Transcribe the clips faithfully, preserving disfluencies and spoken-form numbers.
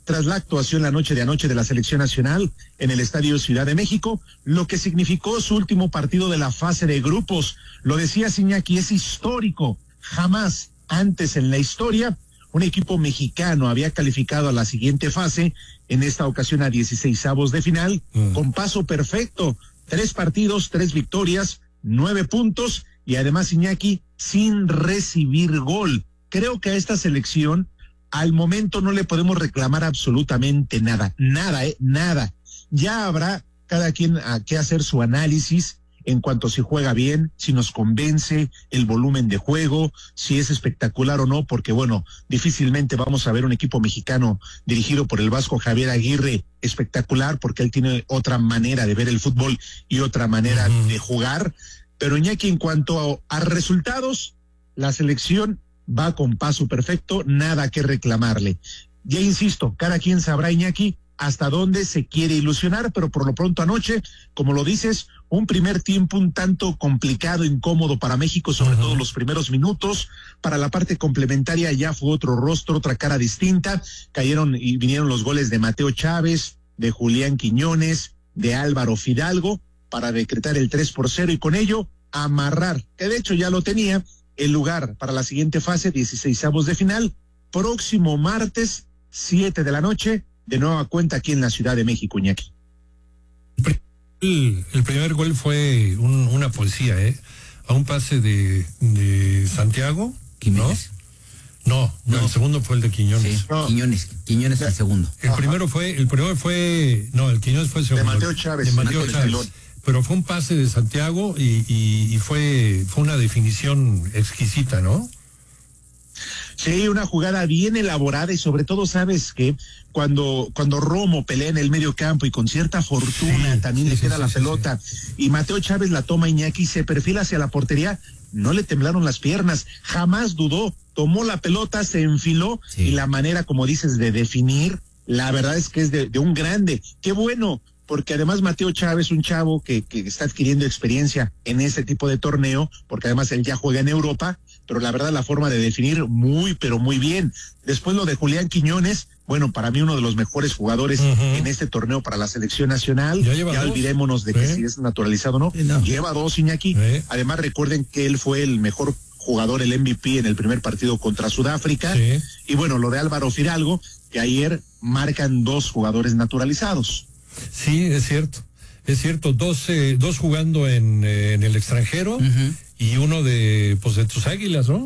tras la actuación la noche de anoche de la selección nacional en el Estadio Ciudad de México, lo que significó su último partido de la fase de grupos. Lo decía Iñaki, es histórico. Jamás antes en la historia un equipo mexicano había calificado a la siguiente fase, en esta ocasión a dieciseisavos de final, mm. con paso perfecto, tres partidos, tres victorias, nueve puntos, y además Iñaki, sin recibir gol. Creo que a esta selección, al momento no le podemos reclamar absolutamente nada, nada, eh, nada. Ya habrá cada quien a qué hacer su análisis en cuanto a si juega bien, si nos convence el volumen de juego, si es espectacular o no, porque bueno, difícilmente vamos a ver un equipo mexicano dirigido por el vasco Javier Aguirre espectacular, porque él tiene otra manera de ver el fútbol y otra manera uh-huh. de jugar. Pero Iñaki, en cuanto a, a resultados, la selección va con paso perfecto, nada que reclamarle. Ya insisto, cada quien sabrá, Iñaki, hasta dónde se quiere ilusionar, pero por lo pronto anoche, como lo dices, un primer tiempo un tanto complicado, incómodo para México, sobre uh-huh. todo los primeros minutos. Para la parte complementaria ya fue otro rostro, otra cara distinta. Cayeron y vinieron los goles de Mateo Chávez, de Julián Quiñones, de Álvaro Fidalgo, para decretar el tres por cero y con ello amarrar, que de hecho ya lo tenía, el lugar para la siguiente fase, dieciseisavos de final, próximo martes, siete de la noche, de nueva cuenta aquí en la Ciudad de México, Iñaki. El, el primer gol fue un, una poesía, ¿eh? A un pase de, de Santiago, Quiñones. ¿no? No, no, el segundo fue el de Quiñones. Sí, no. Quiñones, Quiñones el segundo. El Ajá. primero fue, el primero fue, no, el Quiñones fue el segundo. De Mateo Chávez. De Mateo Mateo Chávez. Chávez. Pero fue un pase de Santiago y, y, y fue, fue una definición exquisita, ¿no? Sí, una jugada bien elaborada y sobre todo, sabes que cuando cuando Romo pelea en el medio campo y con cierta fortuna sí, también sí, le queda sí, la sí, pelota sí. y Mateo Chávez la toma, Iñaki, se perfila hacia la portería, no le temblaron las piernas, jamás dudó, tomó la pelota, se enfiló sí. y la manera, como dices, de definir, la verdad es que es de, de un grande. Qué bueno, porque además Mateo Chávez, un chavo que, que está adquiriendo experiencia en este tipo de torneo, porque además él ya juega en Europa, pero la verdad la forma de definir muy, pero muy bien. Después lo de Julián Quiñones, bueno, para mí uno de los mejores jugadores uh-huh. en este torneo para la selección nacional. Ya, ya olvidémonos de ¿Eh? que si es naturalizado o no. Sí, no. Lleva dos, Iñaki. ¿Eh? Además recuerden que él fue el mejor jugador, el M V P en el primer partido contra Sudáfrica. Sí. Y bueno, lo de Álvaro Fidalgo, que ayer marcan dos jugadores naturalizados. Sí, es cierto. Es cierto, dos, eh, dos jugando en, eh, en el extranjero uh-huh. y uno de, pues, de tus Águilas, ¿no?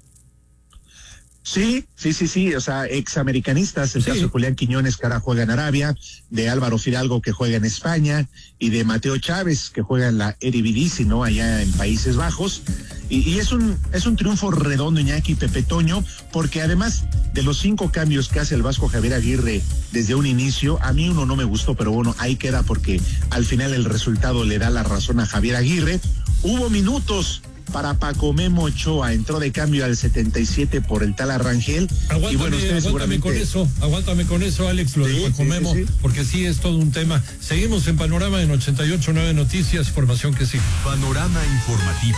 Sí, sí, sí, sí, o sea, examericanistas, el sí. caso de Julián Quiñones, que ahora juega en Arabia, de Álvaro Fidalgo, que juega en España, y de Mateo Chávez, que juega en la Eredivisie, ¿no? Allá en Países Bajos. Y, y es un es un triunfo redondo, Iñaki, Pepe Toño, porque además de los cinco cambios que hace el vasco Javier Aguirre desde un inicio, a mí uno no me gustó, pero bueno, ahí queda porque al final el resultado le da la razón a Javier Aguirre. Hubo minutos para Paco Memo Ochoa, entró de cambio al setenta y siete por el tal Arrangel. Aguántame, y bueno, aguántame seguramente... con eso, aguántame con eso, Alex, lo sí, de Paco sí, Memo, sí, sí. porque sí es todo un tema. Seguimos en Panorama en ochenta y ocho punto nueve Noticias, formación que sí. Panorama informativo.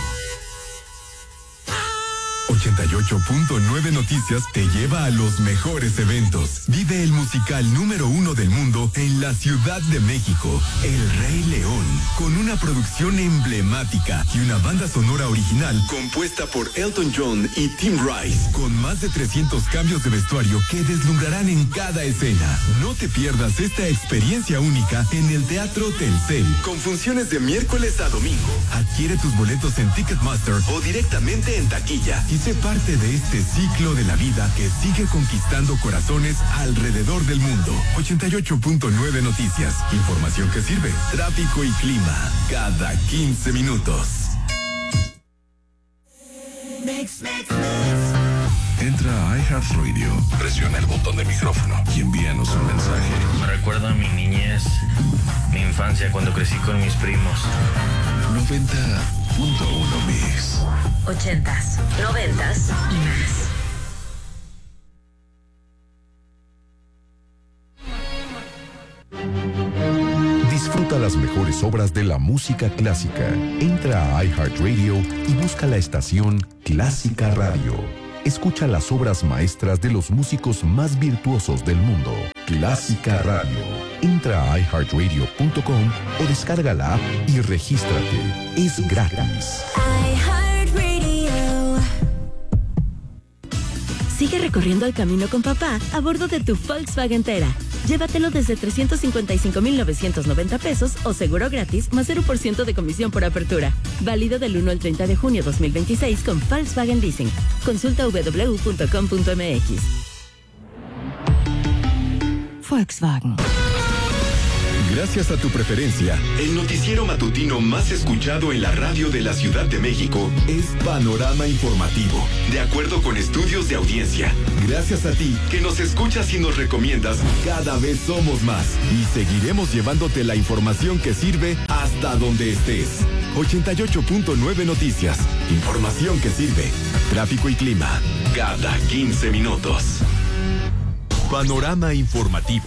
ochenta y ocho punto nueve Noticias te lleva a los mejores eventos. Vive el musical número uno del mundo en la Ciudad de México, El Rey León, con una producción emblemática y una banda sonora original compuesta por Elton John y Tim Rice, con más de trescientos cambios de vestuario que deslumbrarán en cada escena. No te pierdas esta experiencia única en el Teatro Telcel, con funciones de miércoles a domingo. Adquiere tus boletos en Ticketmaster o directamente en taquilla y sé parte de este ciclo de la vida que sigue conquistando corazones alrededor del mundo. ochenta y ocho punto nueve Noticias. Información que sirve. Tráfico y clima cada quince minutos. Mix, mix, mix. Entra a iHeartRadio, presiona el botón de micrófono y envíanos un mensaje. Me recuerda a mi niñez, mi infancia cuando crecí con mis primos. noventa punto uno Mix. Ochentas, noventas y más. Disfruta las mejores obras de la música clásica. Entra a iHeartRadio y busca la estación Clásica Radio. Escucha las obras maestras de los músicos más virtuosos del mundo. Clásica Radio. Entra a i heart radio punto com o descarga la app y regístrate. Es gratis. Sigue recorriendo el camino con papá a bordo de tu Volkswagen Tera. Llévatelo desde trescientos cincuenta y cinco mil novecientos noventa pesos o seguro gratis más cero por ciento de comisión por apertura. Válido del uno al treinta de junio dos mil veintiséis con Volkswagen Leasing. Consulta doble u doble u doble u punto com punto m x. Volkswagen. Gracias a tu preferencia, el noticiero matutino más escuchado en la radio de la Ciudad de México es Panorama Informativo, de acuerdo con estudios de audiencia. Gracias a ti, que nos escuchas y nos recomiendas, cada vez somos más y seguiremos llevándote la información que sirve hasta donde estés. ochenta y ocho punto nueve Noticias, información que sirve. Tráfico y clima, cada quince minutos. Panorama Informativo.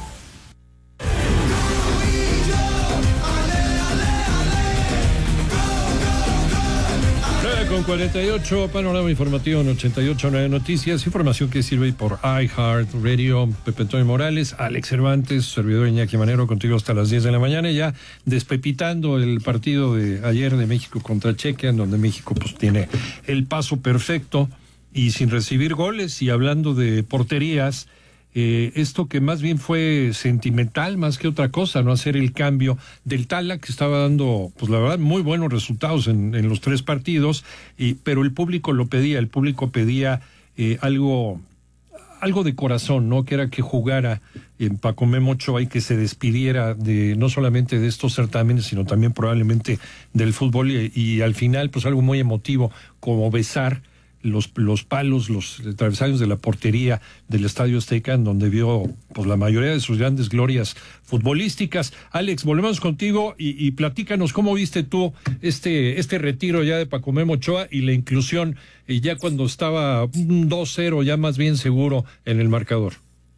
Con cuarenta y ocho, Panorama Informativo en ochenta y ocho punto nueve Noticias, información que sirve por iHeart Radio. Pepe Antonio Morales, Alex Cervantes, servidor Iñaki Manero, contigo hasta las diez de la mañana, ya despepitando el partido de ayer de México contra Chequia, en donde México pues tiene el paso perfecto y sin recibir goles. Y hablando de porterías, Eh, esto que más bien fue sentimental más que otra cosa, no hacer el cambio del Tala, que estaba dando, pues la verdad, muy buenos resultados en, en los tres partidos, y, pero el público lo pedía, el público pedía eh, algo, algo de corazón, ¿no? Que era que jugara en Paco Memo Ochoa y que se despidiera de no solamente de estos certámenes, sino también probablemente del fútbol, y, y al final, pues algo muy emotivo, como besar los los palos, los travesaños de la portería del Estadio Azteca, en donde vio pues la mayoría de sus grandes glorias futbolísticas. Alex, volvemos contigo y, y platícanos cómo viste tú este este retiro ya de Paco Memo Ochoa y la inclusión y ya cuando estaba dos cero ya más bien seguro en el marcador.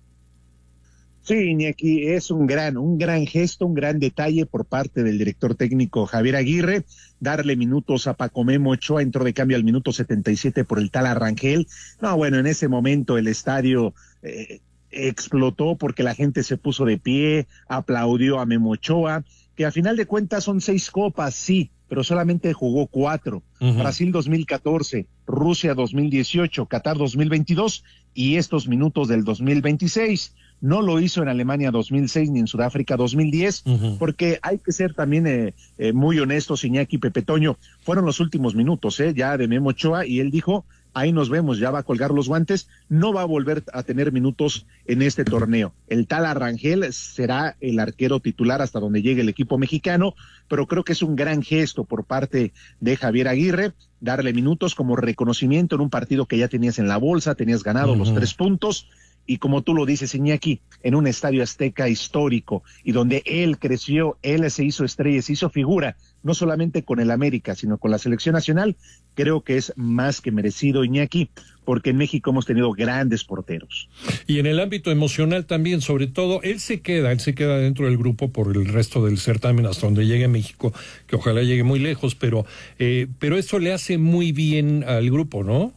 Sí, Iñaki, es un gran, un gran gesto, un gran detalle por parte del director técnico Javier Aguirre, darle minutos a Paco Memo Ochoa, entró de cambio al minuto setenta y siete por el Tala Rangel. No, bueno, en ese momento el estadio eh, explotó porque la gente se puso de pie, aplaudió a Memo Ochoa, que a final de cuentas son seis copas, sí, pero solamente jugó cuatro. Uh-huh. Brasil dos mil catorce, Rusia dos mil dieciocho, Qatar dos mil veintidós y estos minutos del dos mil veintiséis. No lo hizo en Alemania dos mil seis ni en Sudáfrica dos mil diez, uh-huh. porque hay que ser también eh, eh, muy honestos, Iñaki, Pepe Toño, fueron los últimos minutos eh, ya de Memo Ochoa, y él dijo, ahí nos vemos, ya va a colgar los guantes, no va a volver a tener minutos en este torneo. El Tala Rangel será el arquero titular hasta donde llegue el equipo mexicano, pero creo que es un gran gesto por parte de Javier Aguirre, darle minutos como reconocimiento en un partido que ya tenías en la bolsa, tenías ganado uh-huh. los tres puntos, y como tú lo dices, Iñaki, en un estadio azteca histórico, y donde él creció, él se hizo estrella, se hizo figura, no solamente con el América, sino con la selección nacional, creo que es más que merecido, Iñaki, porque en México hemos tenido grandes porteros. Y en el ámbito emocional también, sobre todo, él se queda, él se queda dentro del grupo por el resto del certamen hasta donde llegue a México, que ojalá llegue muy lejos, pero, eh, pero eso le hace muy bien al grupo, ¿no?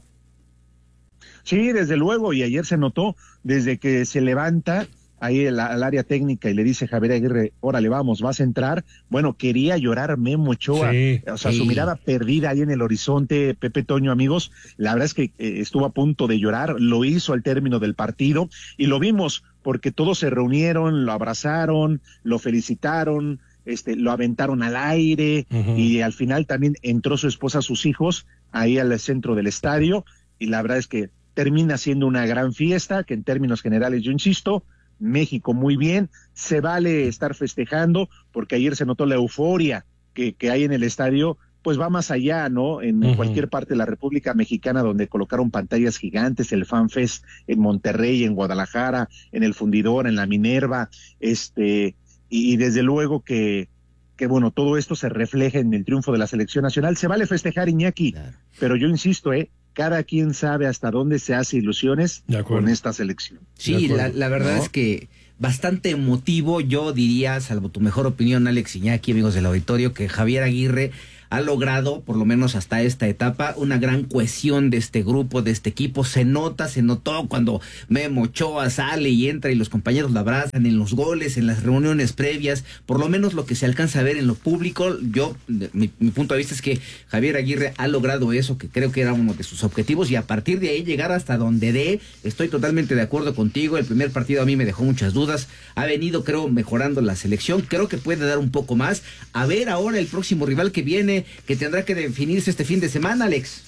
Sí, desde luego, y ayer se notó, desde que se levanta ahí el, al área técnica y le dice Javier Aguirre, órale, vamos, vas a entrar. Bueno, quería llorar Memo Ochoa, sí, o sea, sí. su mirada perdida ahí en el horizonte, Pepe Toño, amigos, la verdad es que eh, estuvo a punto de llorar, lo hizo al término del partido, y lo vimos, porque todos se reunieron, lo abrazaron, lo felicitaron, este, lo aventaron al aire, uh-huh. y al final también entró su esposa, sus hijos, ahí al centro del estadio, y la verdad es que termina siendo una gran fiesta, que en términos generales, yo insisto, México muy bien, se vale estar festejando, porque ayer se notó la euforia que, que hay en el estadio, pues va más allá, ¿no? En uh-huh. cualquier parte de la República Mexicana, donde colocaron pantallas gigantes, el Fan Fest en Monterrey, en Guadalajara, en el Fundidor, en la Minerva, este, y, y desde luego que, que bueno, todo esto se refleja en el triunfo de la selección nacional. Se vale festejar, Iñaki, claro. pero yo insisto, eh, cada quien sabe hasta dónde se hace ilusiones con esta selección. Sí, la, la verdad ¿no? es que bastante emotivo, yo diría, salvo tu mejor opinión, Alex Iñaki, amigos del auditorio, que Javier Aguirre ha logrado, por lo menos hasta esta etapa, una gran cohesión de este grupo, de este equipo. Se nota, se notó cuando Memo Ochoa sale y entra y los compañeros la abrazan en los goles, en las reuniones previas, por lo menos lo que se alcanza a ver en lo público. Yo, mi, mi punto de vista es que Javier Aguirre ha logrado eso, que creo que era uno de sus objetivos, y a partir de ahí llegar hasta donde dé. Estoy totalmente de acuerdo contigo. El primer partido a mí me dejó muchas dudas. Ha venido, creo, mejorando la selección. Creo que puede dar un poco más. A ver ahora el próximo rival que viene, que tendrá que definirse este fin de semana, Alex.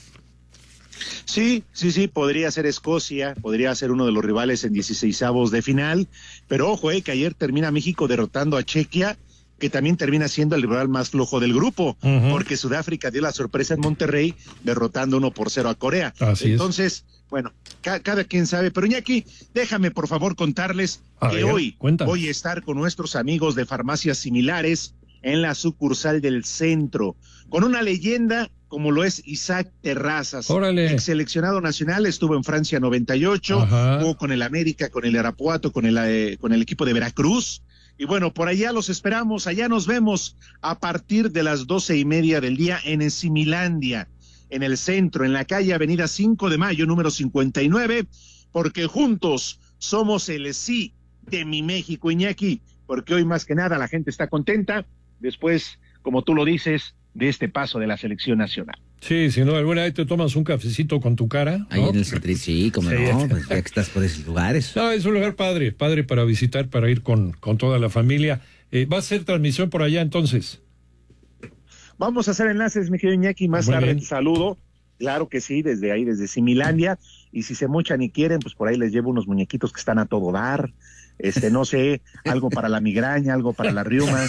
Sí, sí, sí, podría ser Escocia, podría ser uno de los rivales en dieciseisavos de final, pero ojo, eh, que ayer termina México derrotando a Chequia, que también termina siendo el rival más flojo del grupo, uh-huh. porque Sudáfrica dio la sorpresa en Monterrey, derrotando uno por cero a Corea. Así Entonces, es. bueno, ca- cada quien sabe, pero Iñaki, déjame por favor contarles a que ver, hoy cuéntame. voy a estar con nuestros amigos de farmacias similares en la sucursal del centro, con una leyenda como lo es Isaac Terrazas, Órale. ex seleccionado nacional, estuvo en Francia noventa y ocho, Ajá. jugó con el América, con el Irapuato, con el, eh, con el equipo de Veracruz, y bueno, por allá los esperamos, allá nos vemos a partir de las doce y media del día en Similandia, en el centro, en la calle Avenida cinco de mayo, número cincuenta y nueve, porque juntos somos el sí de mi México, Iñaki, porque hoy más que nada la gente está contenta, después, como tú lo dices, de este paso de la selección nacional. Sí, si no, alguna vez te tomas un cafecito con tu cara, ¿no? Ahí en el centro, sí, como sí. no, pues ya que estás por esos lugares. No, es un lugar padre, padre para visitar, para ir con, con toda la familia. Eh, ¿Va a ser transmisión por allá entonces? Vamos a hacer enlaces, mi querido Iñaki, más Muy tarde bien. Te saludo. Claro que sí, desde ahí, desde Similandia, y si se mochan y quieren, pues por ahí les llevo unos muñequitos que están a todo dar, este, no sé, algo para la migraña, algo para las riumas.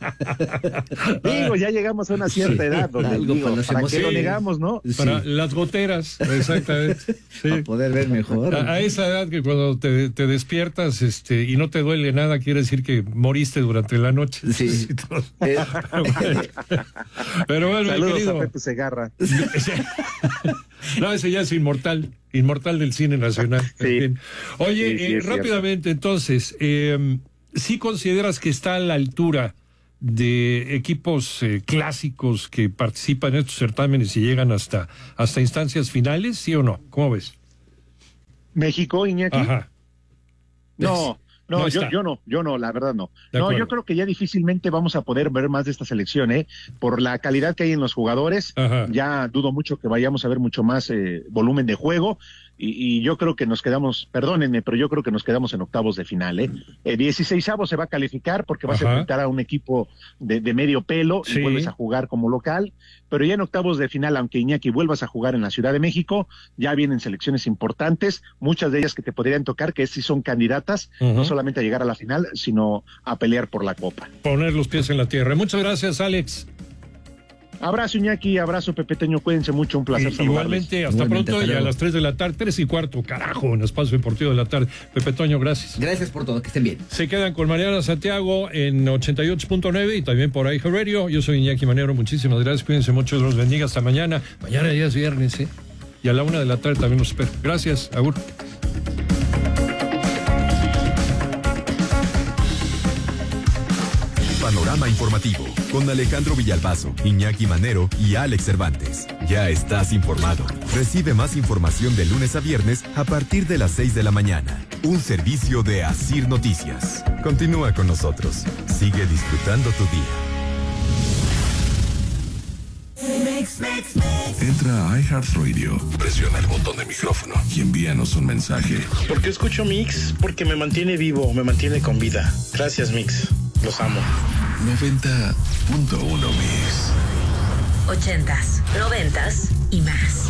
Digo, ya llegamos a una cierta edad, donde algo digo, para, ¿para qué lo negamos, no? Para sí. las goteras, exactamente. Sí. Para poder ver mejor. A, a esa edad que cuando te, te despiertas este, y no te duele nada, quiere decir que moriste durante la noche. Sí. Pero bueno, pero bueno, saludos, mi querido, a Pepe Segarra. No, ese ya es inmortal, inmortal del cine nacional. Sí. Oye, sí, sí, eh, rápidamente, entonces, eh, ¿sí consideras que está a la altura de equipos eh, clásicos que participan en estos certámenes y llegan hasta, hasta instancias finales, sí o no? ¿Cómo ves? México, Iñaki. Ajá. No. No, No yo, está. yo no, yo no, la verdad no. De No, acuerdo. yo creo que ya difícilmente vamos a poder ver más de esta selección, ¿eh? Por la calidad que hay en los jugadores, Ajá. ya dudo mucho que vayamos a ver mucho más eh, volumen de juego, y, y yo creo que nos quedamos, perdónenme, pero yo creo que nos quedamos en octavos de final, ¿eh? eh dieciseisavos se va a calificar porque vas Ajá. a enfrentar a un equipo de, de medio pelo Sí. y vuelves a jugar como local, pero ya en octavos de final, aunque Iñaki vuelvas a jugar en la Ciudad de México, ya vienen selecciones importantes, muchas de ellas que te podrían tocar, que sí son candidatas, Ujú. no solamente a llegar a la final, sino a pelear por la Copa. Poner los pies en la tierra. Muchas gracias, Alex. Abrazo, Iñaki, abrazo, Pepe Teño, cuídense mucho, un placer Y, saludarles. igualmente, hasta Igualmente, pronto hasta y a luego. las tres de la tarde, tres y cuarto, carajo, en Espacio Deportivo de la tarde. Pepe Toño, gracias. Gracias por todo, que estén bien. Se quedan con Mariana Santiago en ochenta y ocho punto nueve y también por iHeart Radio. Yo soy Iñaki Manero, muchísimas gracias, cuídense mucho, Dios los bendiga, hasta mañana. Mañana ya es viernes, ¿eh? Y a la una de la tarde también los espero. Gracias, agur. Panorama informativo con Alejandro Villalbazo, Iñaki Manero y Alex Cervantes. Ya estás informado. Recibe más información de lunes a viernes a partir de las seis de la mañana. Un servicio de Asir Noticias. Continúa con nosotros. Sigue disfrutando tu día. Entra a iHeartRadio, presiona el botón de micrófono y envíanos un mensaje. ¿Por qué escucho Mix? Porque me mantiene vivo, me mantiene con vida. Gracias, Mix. Los amo. noventa punto uno Mix. Ochentas, noventas y más.